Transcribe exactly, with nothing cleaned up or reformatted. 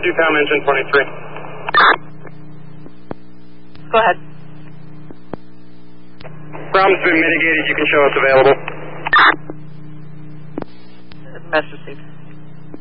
two Palm Engine twenty-three. Go ahead. Problem's been mitigated. You can show us available. Message received.